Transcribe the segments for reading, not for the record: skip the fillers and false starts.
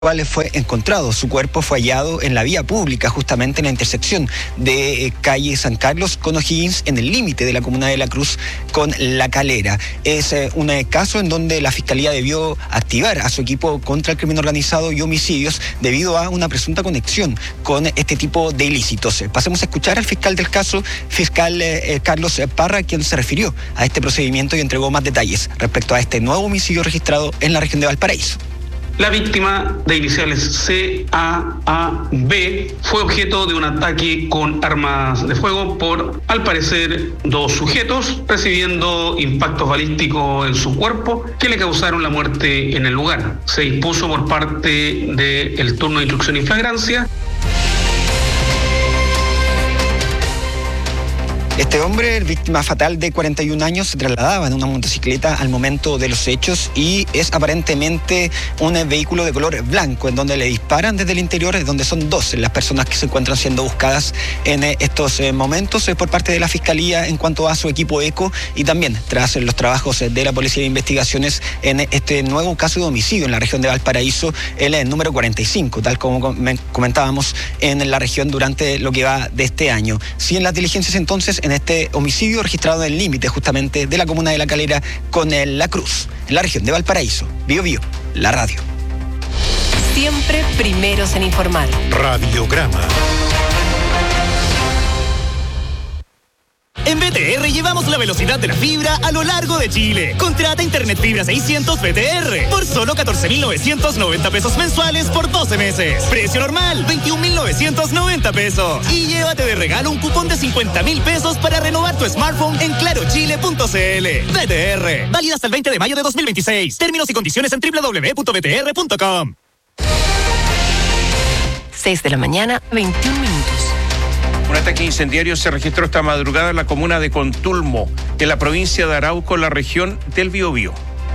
cual fue encontrado. Su cuerpo fue hallado en la vía pública, justamente en la intersección de calle San Carlos con O'Higgins, en el límite de la comuna de La Cruz con La Calera. Es un caso en donde la Fiscalía debió activar a su equipo contra el crimen organizado y homicidios debido a una presunta conexión con este tipo de ilícitos. Pasemos a escuchar al fiscal del caso, fiscal Carlos Parra, quien se refirió a este procedimiento y entregó más detalles respecto a este nuevo homicidio registrado en la región de Valparaíso. La víctima, de iniciales CAAB, fue objeto de un ataque con armas de fuego por, al parecer, 2 sujetos, recibiendo impactos balísticos en su cuerpo que le causaron la muerte en el lugar. Se dispuso por parte del turno de instrucción y flagrancia. Este hombre, víctima fatal de 41 años, se trasladaba en una motocicleta al momento de los hechos y es aparentemente un vehículo de color blanco en donde le disparan desde el interior, donde son 2 las personas que se encuentran siendo buscadas en estos momentos por parte de la Fiscalía en cuanto a su equipo ECO y también tras los trabajos de la Policía de Investigaciones en este nuevo caso de homicidio en la región de Valparaíso, el número 45, tal como comentábamos en la región durante lo que va de este año. Si en las diligencias entonces en este homicidio registrado en el límite justamente de la comuna de La Calera con La Cruz, en la región de Valparaíso. Bio Bio, la radio. Siempre primeros en informar. Radiograma. En BTR llevamos la velocidad de la fibra a lo largo de Chile. Contrata Internet Fibra 600 BTR por solo 14,990 pesos mensuales por 12 meses. Precio normal, 21,990 pesos. Y llévate de regalo un cupón de 50,000 pesos para renovar tu smartphone en clarochile.cl. BTR, válido hasta el 20 de mayo de 2026. Términos y condiciones en www.btr.com. 6 de la mañana, 21 minutos. Un ataque incendiario se registró esta madrugada en la comuna de Contulmo, en la provincia de Arauco, en la región del Biobío.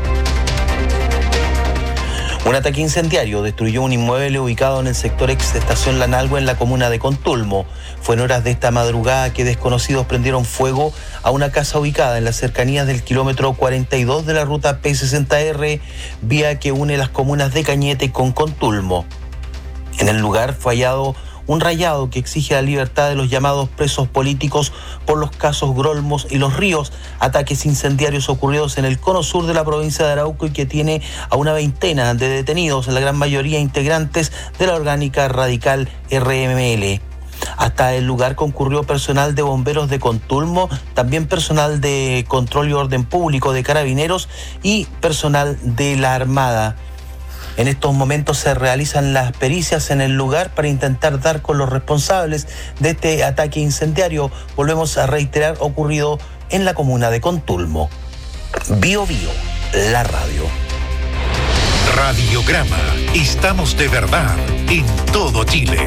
Un ataque incendiario destruyó un inmueble ubicado en el sector ex estación Lanalgo en la comuna de Contulmo. Fue en horas de esta madrugada que desconocidos prendieron fuego a una casa ubicada en las cercanías del kilómetro 42 de la ruta P60R, vía que une las comunas de Cañete con Contulmo. En el lugar fue hallado un rayado que exige la libertad de los llamados presos políticos por los casos Grolmos y Los Ríos, ataques incendiarios ocurridos en el cono sur de la provincia de Arauco y que tiene a una veintena de detenidos, en la gran mayoría integrantes de la orgánica radical RML. Hasta el lugar concurrió personal de bomberos de Contulmo, también personal de control y orden público de Carabineros y personal de la Armada. En estos momentos se realizan las pericias en el lugar para intentar dar con los responsables de este ataque incendiario. Volvemos a reiterar, ocurrido en la comuna de Contulmo. Bio Bio, la radio. Radiograma. Estamos de verdad en todo Chile.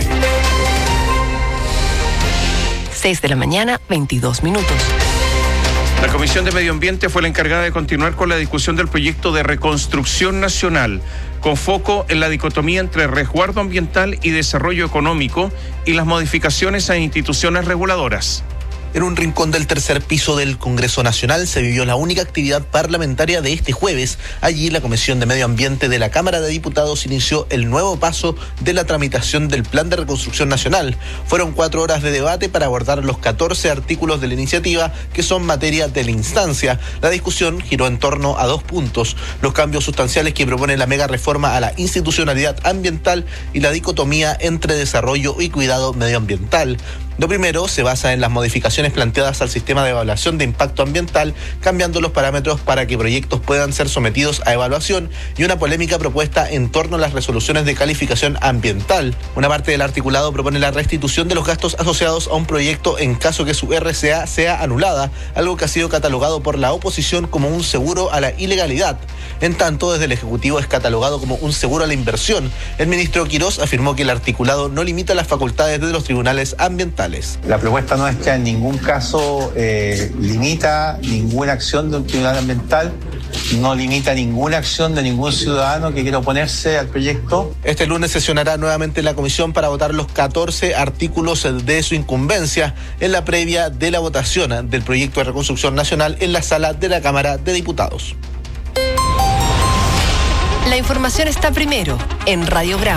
6 de la mañana, 22 minutos. La Comisión de Medio Ambiente fue la encargada de continuar con la discusión del proyecto de reconstrucción nacional, con foco en la dicotomía entre resguardo ambiental y desarrollo económico y las modificaciones a instituciones reguladoras. En un rincón del tercer piso del Congreso Nacional se vivió la única actividad parlamentaria de este jueves. Allí la Comisión de Medio Ambiente de la Cámara de Diputados inició el nuevo paso de la tramitación del Plan de Reconstrucción Nacional. Fueron 4 horas de debate para abordar los 14 artículos de la iniciativa que son materia de la instancia. La discusión giró en torno a 2 puntos: los cambios sustanciales que propone la mega reforma a la institucionalidad ambiental y la dicotomía entre desarrollo y cuidado medioambiental. Lo primero se basa en las modificaciones planteadas al sistema de evaluación de impacto ambiental, cambiando los parámetros para que proyectos puedan ser sometidos a evaluación, y una polémica propuesta en torno a las resoluciones de calificación ambiental. Una parte del articulado propone la restitución de los gastos asociados a un proyecto en caso que su RCA sea anulada, algo que ha sido catalogado por la oposición como un seguro a la ilegalidad. En tanto, desde el Ejecutivo es catalogado como un seguro a la inversión. El ministro Quirós afirmó que el articulado no limita las facultades de los tribunales ambientales. La propuesta nuestra en ningún caso limita ninguna acción de un tribunal ambiental, no limita ninguna acción de ningún ciudadano que quiera oponerse al proyecto. Este lunes sesionará nuevamente la comisión para votar los 14 artículos de su incumbencia en la previa de la votación del proyecto de reconstrucción nacional en la sala de la Cámara de Diputados. La información está primero en Radiograma.